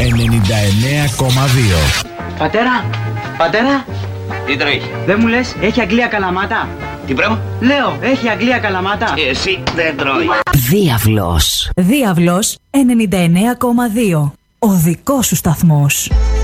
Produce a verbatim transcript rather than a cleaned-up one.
ενενήντα εννέα κόμμα δύο. Πατέρα, πατέρα. Τι τρώει? Δεν μου λες, έχει Αγγλία Καλαμάτα? Τι πράγμα? Λέω, έχει Αγγλία Καλαμάτα? Εσύ δεν τρώει. Διάβλος. Διάβλος ενενήντα εννέα κόμμα δύο. Ο δικός σου σταθμός.